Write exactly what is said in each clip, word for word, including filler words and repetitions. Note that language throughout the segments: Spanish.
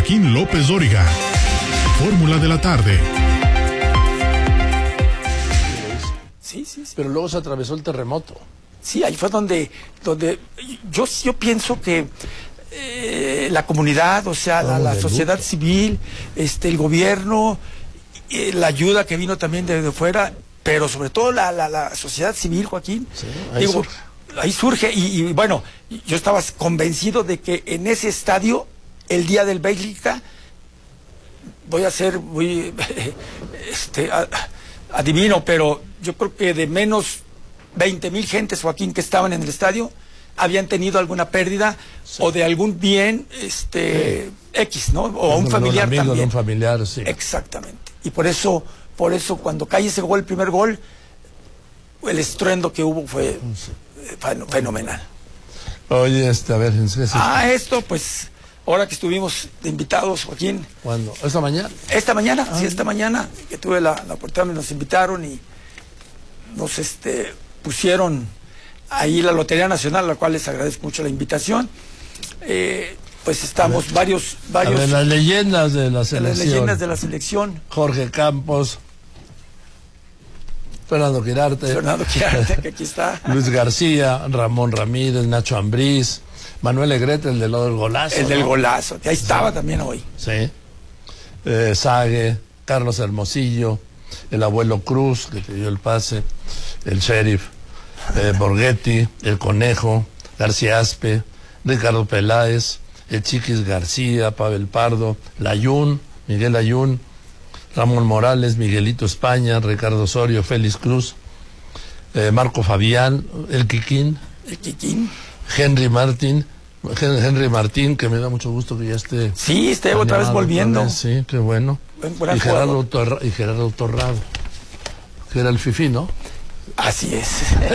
Joaquín López Dóriga. Fórmula de la tarde. Sí, sí, sí. Pero luego se atravesó el terremoto. Sí, ahí fue donde, donde yo, yo pienso que eh, la comunidad, o sea, la, la sociedad civil, este, el gobierno, eh, la ayuda que vino también desde fuera, pero sobre todo la, la, la sociedad civil, Joaquín, sí, ahí, digo, surge. ahí surge y, y bueno, yo estaba convencido de que en ese estadio, el día del Bélgica, voy a ser muy este, a, adivino, pero yo creo que de menos veinte mil gentes, Joaquín, que estaban en el estadio, habían tenido alguna pérdida, sí, o de algún bien este sí, X, ¿no? O a un familiar un amigo, también. De un familiar, sí. Exactamente. Y por eso, por eso cuando cae ese gol, el primer gol, el estruendo que hubo fue sí, fenomenal. Oye, este, a ver, ¿en qué se... Ah, esto, pues, ahora que estuvimos de invitados, Joaquín. ¿Cuándo? ¿Esta mañana? Esta mañana, ah, sí, esta mañana, que tuve la, la oportunidad, nos invitaron y nos, este... pusieron ahí la Lotería Nacional, a la cual les agradezco mucho la invitación. Eh, pues estamos ver, varios... varios a ver, las leyendas de la selección. Las leyendas de la selección. Jorge Campos, Fernando Quirarte. Fernando Quirarte, que aquí está. Luis García, Ramón Ramírez, Nacho Ambriz, Manuel Negrete, el del golazo. El del ¿no? golazo, que ahí estaba sí, también hoy. Sí. Eh, Sague, Carlos Hermosillo, el abuelo Cruz, que te dio el pase, el sheriff. Eh, Borghetti, el Conejo, García Aspe, Ricardo Peláez, el Chiquis García, Pavel Pardo, Layún, Miguel Layún, Ramón Morales, Miguelito España, Ricardo Osorio, Félix Cruz, eh, Marco Fabián, el Quiquín, el Quiquín, Henry Martín, Henry Martín, que me da mucho gusto que ya esté. Sí, esté otra vez volviendo. Vez, sí, qué bueno. Y Gerardo, Torra, y Gerardo Torrado, que era el fifí, ¿no? Así es.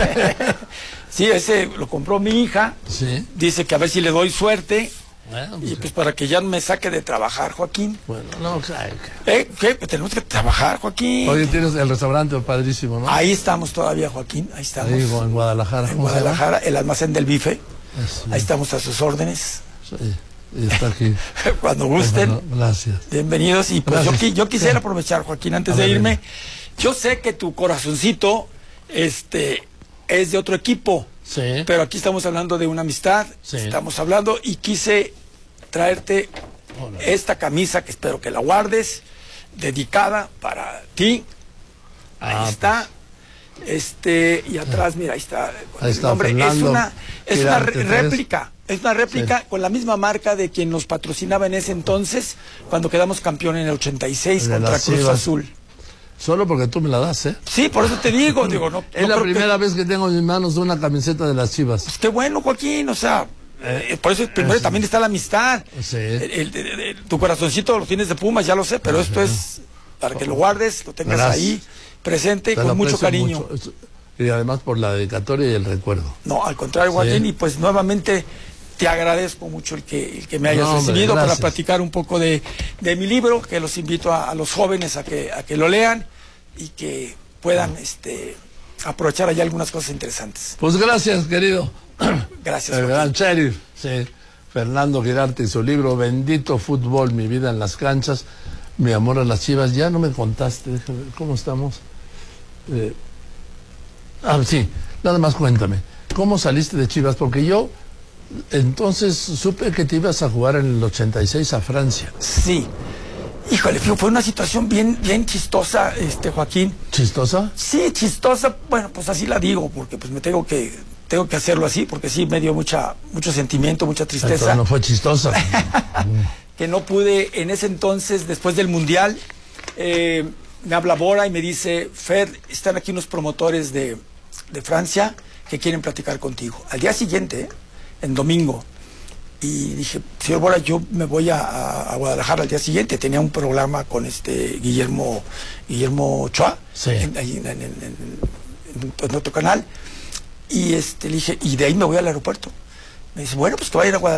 Sí, ese lo compró mi hija. Sí. Dice que a ver si le doy suerte. Bueno, pues y pues para que ya me saque de trabajar, Joaquín. Bueno, no, claro. ¿Eh? ¿Qué? Pues tenemos que trabajar, Joaquín. Oye, tienes el restaurante padrísimo, ¿no? Ahí estamos todavía, Joaquín. Ahí estamos. Ahí, en Guadalajara. En Guadalajara, el almacén del bife. Sí. Ahí estamos a sus órdenes. Sí. Y está aquí. Cuando gusten. Bueno, gracias. Bienvenidos. Y pues yo, yo quisiera aprovechar, Joaquín, antes de irme. Yo sé que tu corazoncito este es de otro equipo, sí, pero aquí estamos hablando de una amistad, sí, estamos hablando y quise traerte Hola. esta camisa que espero que la guardes, dedicada para ti. Ahí ah, está. Pues. Este, y atrás, mira, ahí está. Ahí está, hombre, Fernando, es una, es una Quirarte, réplica, es una réplica sí, con la misma marca de quien nos patrocinaba en ese entonces, cuando quedamos campeón en el ochenta y seis de contra Cruz Chivas. Azul. Solo porque tú me la das, ¿eh? Sí, por eso te digo, digo, no. Es no la creo primera que... vez que tengo en mis manos una camiseta de las Chivas. Pues qué bueno, Joaquín, o sea, eh, por eso primero sí, también está la amistad. Sí. El, el, el, el, tu corazoncito lo tienes de Pumas, ya lo sé, pero esto es para que lo guardes, lo tengas Gracias. ahí presente con mucho cariño. Mucho. Y además por la dedicatoria y el recuerdo. No, al contrario, Joaquín, sí, y pues nuevamente te agradezco mucho el que, el que me hayas no, hombre, recibido gracias. para platicar un poco de, de mi libro, que los invito a, a los jóvenes a que, a que lo lean y que puedan este, aprovechar allá algunas cosas interesantes. Pues gracias, querido. Gracias. El gran sheriff, sí, Fernando Quirarte y su libro Bendito Fútbol, mi vida en las canchas, mi amor a las Chivas. Ya no me contaste, déjame ver, ¿cómo estamos? Eh, ah, sí, nada más cuéntame, ¿cómo saliste de Chivas? Porque yo entonces supe que te ibas a jugar en el ochenta y seis a Francia. Sí. Híjole, fue una situación bien, bien chistosa, este Joaquín. ¿Chistosa? Sí, chistosa, bueno, pues así la digo, porque pues me tengo que, tengo que hacerlo así, porque sí me dio mucha, mucho sentimiento, mucha tristeza. Entonces no fue chistosa. Que no pude, en ese entonces, después del Mundial, eh, me habla Bora y me dice, Fer, están aquí unos promotores de, de Francia que quieren platicar contigo. Al día siguiente, eh, en domingo, y dije, señor Bora, yo me voy a, a Guadalajara al día siguiente. Tenía un programa con este Guillermo Guillermo Ochoa, sí, en, en, en, en, en otro canal. Y este le dije, y de ahí me voy al aeropuerto. Me dice, bueno, pues que va a ir a Guadalajara.